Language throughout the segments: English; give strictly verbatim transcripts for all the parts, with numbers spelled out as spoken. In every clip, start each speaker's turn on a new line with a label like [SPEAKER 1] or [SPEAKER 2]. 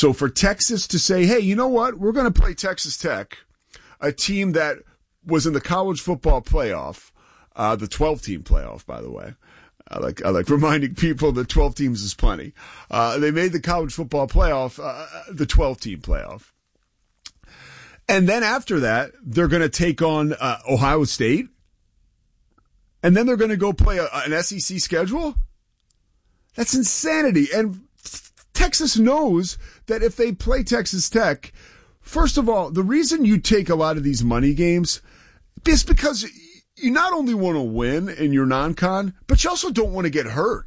[SPEAKER 1] So for Texas to say, hey, you know what? We're going to play Texas Tech, a team that was in the college football playoff, uh, the twelve-team playoff, by the way. I like I like reminding people that twelve teams is plenty. Uh, they made the college football playoff, uh, the twelve-team playoff. And then after that, they're going to take on uh, Ohio State. And then they're going to go play a, an S E C schedule? That's insanity. And Texas knows that if they play Texas Tech, first of all, the reason you take a lot of these money games is because you not only want to win in your non-con, but you also don't want to get hurt.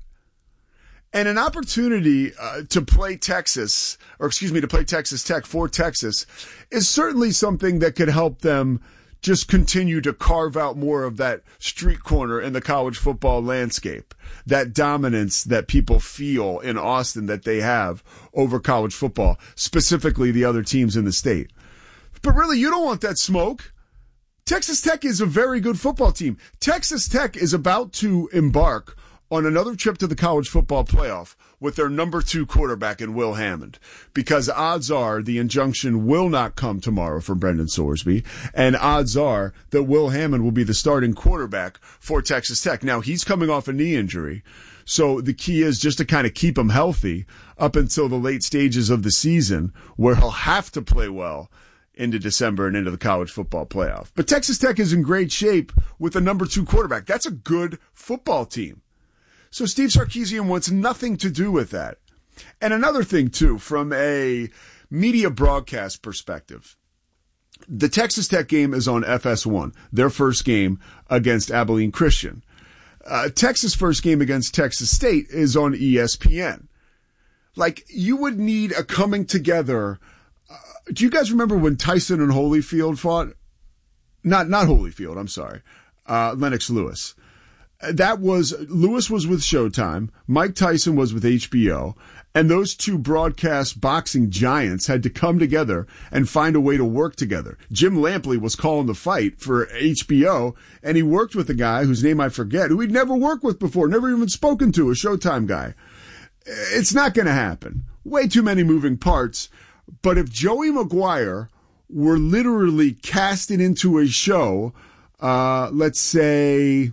[SPEAKER 1] And an opportunity uh, to play Texas, or excuse me, to play Texas Tech for Texas is certainly something that could help them just continue to carve out more of that street corner in the college football landscape, that dominance that people feel in Austin that they have over college football, specifically the other teams in the state. But really, you don't want that smoke. Texas Tech is a very good football team. Texas Tech is about to embark on another trip to the college football playoff with their number two quarterback in Will Hammond, because odds are the injunction will not come tomorrow for Brendan Sorsby, and odds are that Will Hammond will be the starting quarterback for Texas Tech. Now, he's coming off a knee injury, so the key is just to kind of keep him healthy up until the late stages of the season, where he'll have to play well into December and into the college football playoff. But Texas Tech is in great shape with a number two quarterback. That's a good football team. So Steve Sarkisian wants nothing to do with that. And another thing, too, from a media broadcast perspective, the Texas Tech game is on F S one, their first game against Abilene Christian. Uh, Texas' first game against Texas State is on E S P N. Like, you would need a coming together. Uh, do you guys remember when Tyson and Holyfield fought? Not, not Holyfield, I'm sorry. Uh, Lennox Lewis. That was, Lewis was with Showtime, Mike Tyson was with H B O, and those two broadcast boxing giants had to come together and find a way to work together. Jim Lampley was calling the fight for H B O, and he worked with a guy whose name I forget, who he'd never worked with before, never even spoken to, a Showtime guy. It's not going to happen. Way too many moving parts. But if Joey Maguire were literally casted into a show, uh, let's say,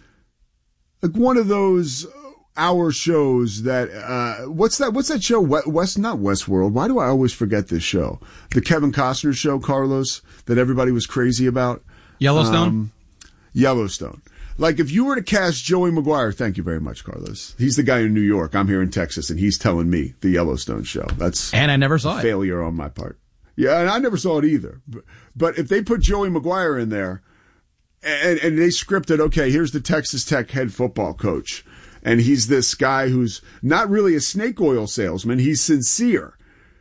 [SPEAKER 1] like one of those hour shows that, uh, what's that, what's that show? West, not Westworld. Why do I always forget this show? The Kevin Costner show, Carlos, that everybody was crazy about.
[SPEAKER 2] Yellowstone?
[SPEAKER 1] Um, Yellowstone. Like if you were to cast Joey Maguire, thank you very much, Carlos. He's the guy in New York. I'm here in Texas, and he's telling me the Yellowstone show. That's
[SPEAKER 2] and I never saw
[SPEAKER 1] a
[SPEAKER 2] it.
[SPEAKER 1] Failure on my part. Yeah, and I never saw it either. But, but if they put Joey Maguire in there, And, and they scripted, okay, here's the Texas Tech head football coach. And he's this guy who's not really a snake oil salesman. He's sincere.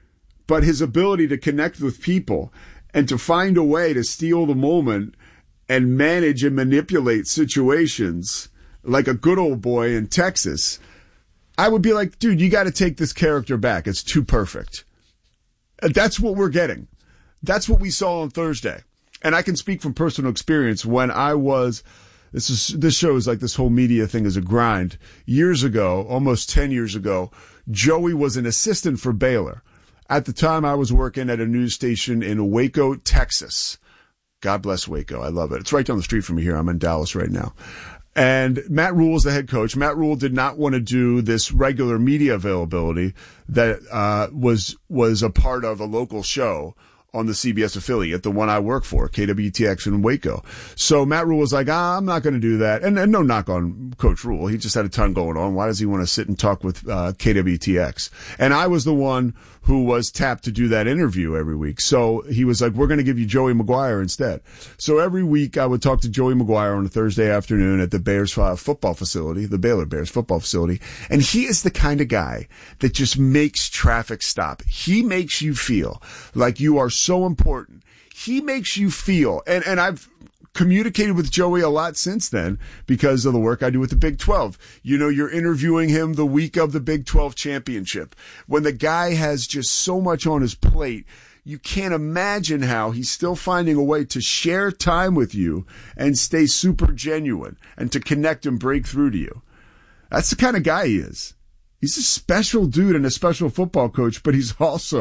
[SPEAKER 1] But his ability to connect with people and to find a way to steal the moment and manage and manipulate situations like a good old boy in Texas, I would be like, dude, you got to take this character back. It's too perfect. And that's what we're getting. That's what we saw on Thursday. And I can speak from personal experience when I was, this is, this shows like this whole media thing is a grind. Years ago, almost ten years ago, Joey was an assistant for Baylor. At the time, I was working at a news station in Waco, Texas. God bless Waco. I love it. It's right down the street from me here. I'm in Dallas right now. And Matt Rule is the head coach. Matt Rule did not want to do this regular media availability that uh, was was a part of a local show on the C B S affiliate, the one I work for, K W T X in Waco. So Matt Rule was like, ah, I'm not going to do that. And, and no knock on Coach Rule. He just had a ton going on. Why does he want to sit and talk with uh, K W T X? And I was the one who was tapped to do that interview every week. So he was like, we're going to give you Joey Maguire instead. So every week I would talk to Joey Maguire on a Thursday afternoon at the Bears football facility, the Baylor Bears football facility. And he is the kind of guy that just makes traffic stop. He makes you feel like you are so important. He makes you feel, and, and I've communicated with Joey a lot since then because of the work I do with the Big twelve. You know, you're interviewing him the week of the Big twelve championship. When the guy has just so much on his plate, you can't imagine how he's still finding a way to share time with you and stay super genuine and to connect and break through to you. That's the kind of guy he is. He's a special dude and a special football coach, but he's also